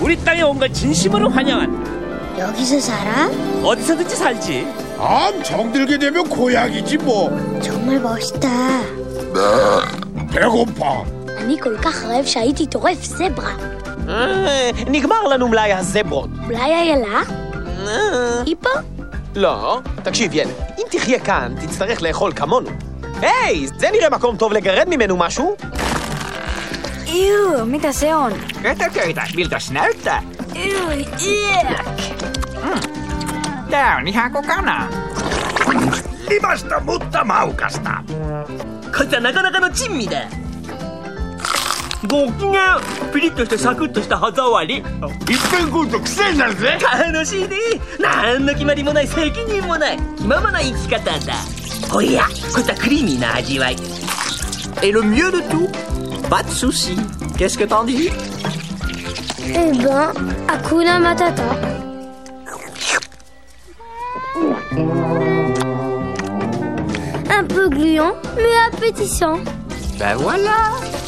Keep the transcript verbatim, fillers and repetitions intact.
우리 땅에 온 걸 진심으로 환영한다. 여기서 살아? 어디서든지 살지. 암 정들게 되면 고향이지 뭐. 정말 멋있다. 배고파. אני כל כך רעב שהייתי טורף זברה. נגמר לנו מלאי הזברות. אולי איילה? היא פה? לא, תקשיב ילד, אם תחיה כאן, תצטרך לאכול כמונו. היי, זה נראה מקום טוב לגרד ממנו משהו? Ew, mitä se on? Kötököitä, miltäs näyttää? Ew, iäk. Tää on ihan kuin kana. Limasta, mutta maukasta. こいつはなかなかの珍味だ。ごきげん、ピリッとしてサクッとした歯触り。 いっぺん食うと癖になるぜ。 楽しいね。何の決まりもない責任もない気ままな生き方だ。おや、こいつはクリーミーな味わい。 Et le mieux de tout, pas de soucis. Qu'est-ce que t'en dis? Eh ben, Hakuna Matata. Un peu gluant, mais appétissant. Ben voilà.